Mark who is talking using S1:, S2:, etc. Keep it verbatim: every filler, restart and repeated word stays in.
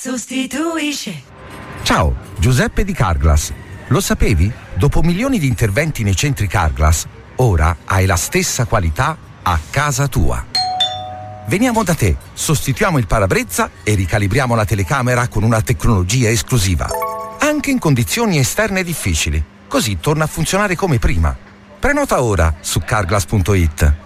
S1: sostituisce.
S2: Ciao, Giuseppe di Carglass. Lo sapevi? Dopo milioni di interventi nei centri Carglass, ora hai la stessa qualità a casa tua. Veniamo da te, sostituiamo il parabrezza e ricalibriamo la telecamera con una tecnologia esclusiva. Anche in condizioni esterne difficili. Così torna a funzionare come prima. Prenota ora su carglass punto it.